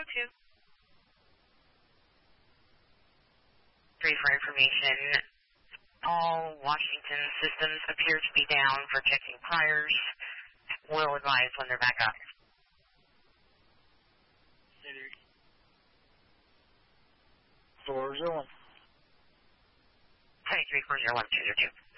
202. 3 for information. All Washington systems appear to be down for checking priors. We'll advise when they're back up. 401. 23 401 202.